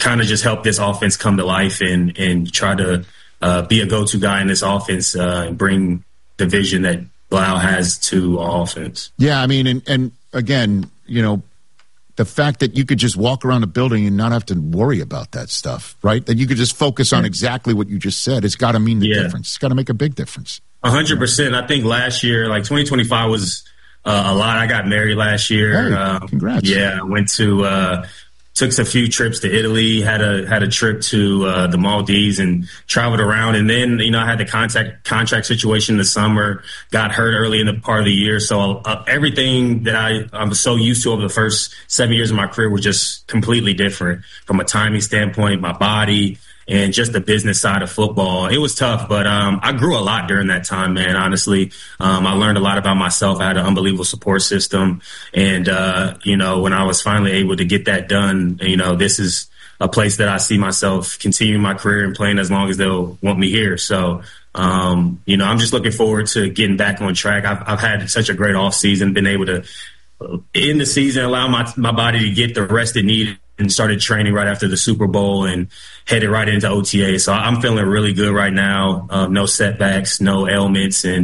kind of just help this offense come to life and try to be a go-to guy in this offense and bring the vision that Blau has to our offense. Yeah, I mean, and again, the fact that you could just walk around a building and not have to worry about that stuff, right? That you could just focus on exactly what you just said. It's got to mean the difference. It's got to make a big difference. 100%. I think last year, 2025 was a lot. I got married last year. Hey, congrats. Yeah, I went to took a few trips to Italy, had a trip to the Maldives and traveled around. And then, I had the contract situation in the summer, got hurt early in the part of the year. So everything that I'm so used to over the first 7 years of my career was just completely different from a timing standpoint, my body, and just the business side of football. It was tough, but I grew a lot during that time, man, honestly. I learned a lot about myself. I had an unbelievable support system. And, when I was finally able to get that done, this is a place that I see myself continuing my career and playing as long as they'll want me here. So, I'm just looking forward to getting back on track. I've had such a great offseason, been able to, in the season, allow my body to get the rest it needed, and started training right after the Super Bowl and headed right into OTA. So I'm feeling really good right now. No setbacks, no ailments. And,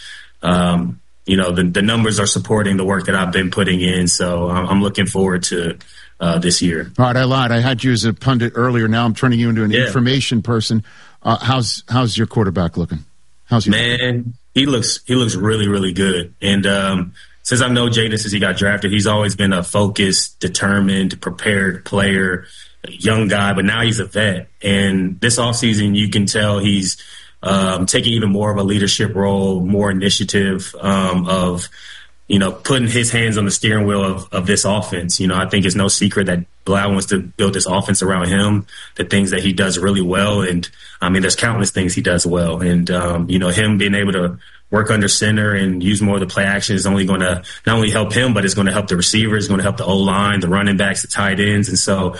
the numbers are supporting the work that I've been putting in. So I'm looking forward to this year. All right, I lied. I had you as a pundit earlier. Now I'm turning you into an information person. How's your quarterback looking? Man, he looks really, really good. And since I've known Jaden since he got drafted, he's always been a focused, determined, prepared player, a young guy, but now he's a vet. And this offseason, you can tell he's taking even more of a leadership role, more initiative of putting his hands on the steering wheel of this offense. I think it's no secret that Blau wants to build this offense around him, the things that he does really well. And, there's countless things he does well. And, him being able to work under center and use more of the play action is only going to not only help him, but it's going to help the receivers, it's going to help the O-line, the running backs, the tight ends. And so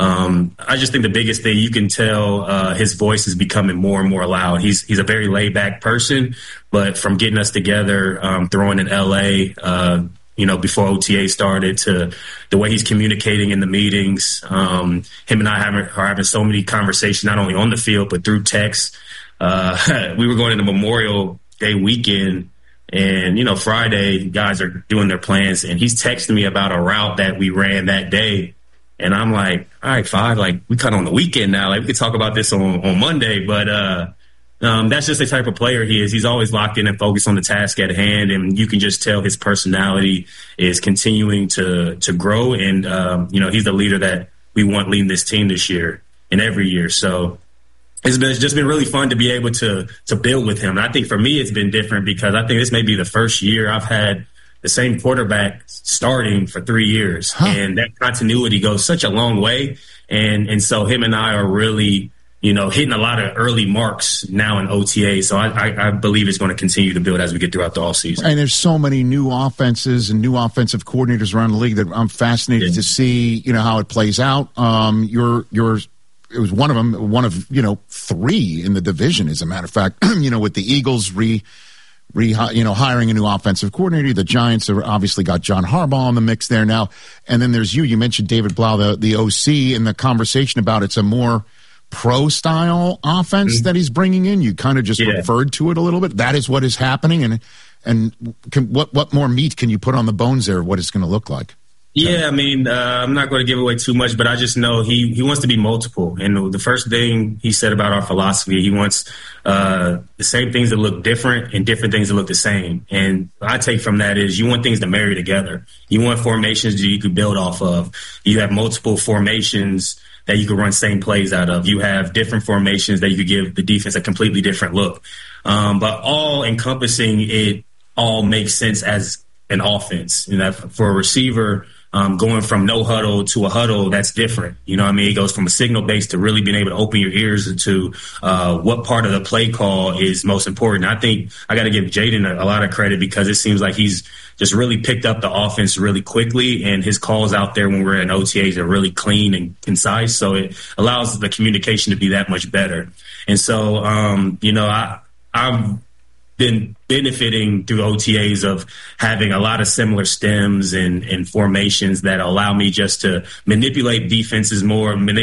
I just think the biggest thing you can tell his voice is becoming more and more loud. He's a very laid-back person, but from getting us together, throwing in L.A., before OTA started, to the way he's communicating in the meetings, him and I are having so many conversations, not only on the field, but through text. We were going into Memorial Day weekend, and Friday guys are doing their plans, and he's texting me about a route that we ran that day, and I'm like, all right, Five, we cut on the weekend now, we could talk about this on Monday. But that's just the type of player he is. He's always locked in and focused on the task at hand, and you can just tell his personality is continuing to grow, and he's the leader that we want leading this team this year and every year. So it's just been really fun to be able to build with him. And I think for me, it's been different because I think this may be the first year I've had the same quarterback starting for 3 years. And that continuity goes such a long way. And so him and I are really, hitting a lot of early marks now in OTA. So I believe it's going to continue to build as we get throughout the offseason. And there's so many new offenses and new offensive coordinators around the league that I'm fascinated to see, how it plays out. It was one of three in the division, as a matter of fact, with the Eagles hiring a new offensive coordinator. The Giants have obviously got John Harbaugh in the mix there now. And then there's you mentioned David Blau, the OC, in the conversation about it's a more pro-style offense that he's bringing in. You kind of just referred to it a little bit. That is what is happening. And what more meat can you put on the bones there of what it's going to look like? Yeah, I'm not going to give away too much, but I just know he wants to be multiple. And the first thing he said about our philosophy, he wants the same things that look different and different things that look the same. And what I take from that is you want things to marry together. You want formations that you could build off of. You have multiple formations that you could run same plays out of. You have different formations that you could give the defense a completely different look. But all encompassing it all makes sense as an offense. For a receiver, going from no huddle to a huddle, that's different. It goes from a signal base to really being able to open your ears to what part of the play call is most important. I think I got to give Jaden a lot of credit because it seems like he's just really picked up the offense really quickly, and his calls out there when we're in OTAs are really clean and concise. So it allows the communication to be that much better. And so, I've been benefiting through OTAs of having a lot of similar stems and formations that allow me just to manipulate defenses more,